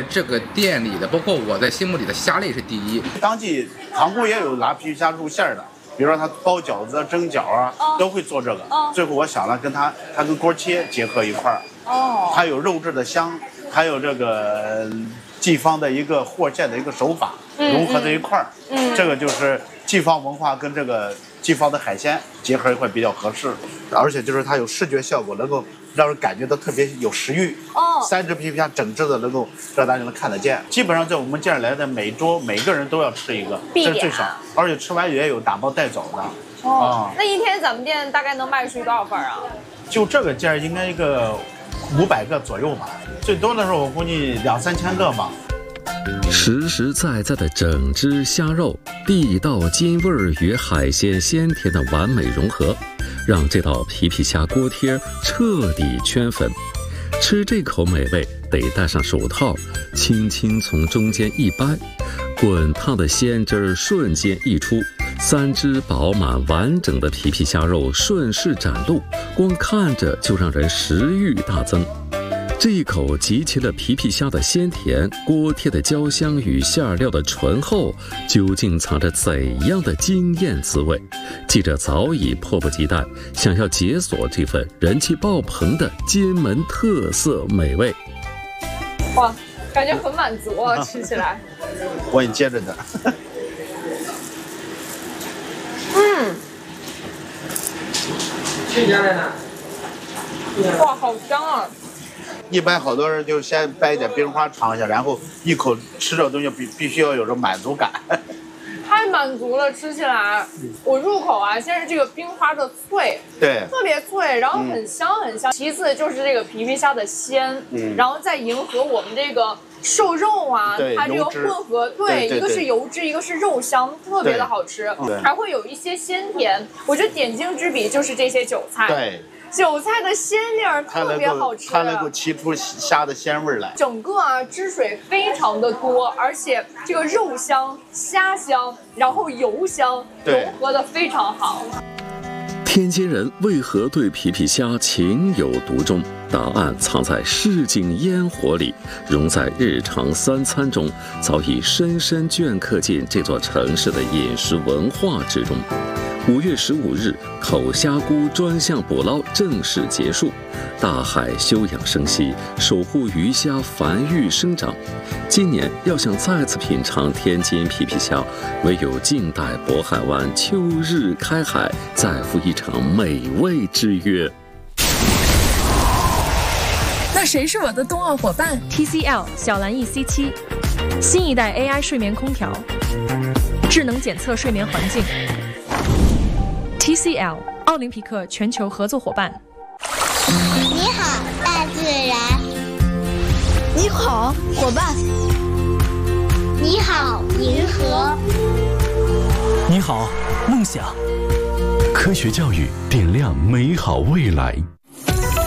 这个店里的，包括我在心目里的虾类是第一。 当季塘沽也有拿皮皮虾入馅的，比如说他包饺子、蒸饺啊，都会做这个。最后我想了，它跟锅切结合一块儿。它有肉质的香，还有这个地方的一个和馅的一个手法融合在一块儿。这个就是地方文化跟这个地方的海鲜结合一块比较合适，而且就是它有视觉效果，能够让人感觉到特别有食欲。3只皮皮虾整只的能够让大家能看得见。基本上在我们店来的每周每个人都要吃一个，这是最少，而且吃完也有打包带走的。 那一天咱们店大概能卖出去多少份啊？ 就这个件应该一个500个左右吧，最多的时候我估计2、3千个吧。 实实在在的整只虾肉，地道鲜味儿与海鲜鲜甜的完美融合，让这道皮皮虾锅贴彻底圈粉。吃这口美味得戴上手套，轻轻从中间一掰，滚烫的鲜汁瞬间溢出，3只饱满完整的皮皮虾肉顺势展露，光看着就让人食欲大增。这一口集齐了皮皮虾的鲜甜、锅贴的焦香与馅料的醇厚，究竟藏着怎样的惊艳滋味？记者早已迫不及待，想要解锁这份人气爆棚的金门特色美味。 哇，感觉很满足啊，吃起来。 我给你接着的。 哇，好香啊！ 一般好多人就先掰一点冰花尝一下，然后一口吃这个东西必须要有着满足感。 太满足了，吃起来，我入口啊，先是这个冰花的脆， 对， 特别脆，然后很香很香。其次就是这个皮皮虾的鲜，然后再迎合我们这个瘦肉啊，它这个混合，对，一个是油脂，一个是肉香，特别的好吃，还会有一些鲜甜。我觉得点睛之笔就是这些韭菜， 对。 韭菜的鲜味儿特别好吃， 它能够提出虾的鲜味来。 整个啊汁水非常的多，而且这个肉香、虾香，然后油香融合的非常好。 天津人为何对皮皮虾情有独钟？答案藏在市井烟火里，融在日常3餐中，早已深深镌刻进这座城市的饮食文化之中。5月15日，口虾菇专项捕捞正式结束，大海休养生息，守护鱼虾繁育生长。今年要想再次品尝天津皮皮虾，唯有静待渤海湾秋日开海，再赴一场美味之约。 那谁是我的冬奥伙伴 ？TCL 小蓝翼 C7，新一代 AI 睡眠空调，智能检测睡眠环境。TCL 奥林匹克全球合作伙伴。 你好，大自然。 你好，伙伴。 你好，银河。 你好，梦想。科学教育点亮美好未来。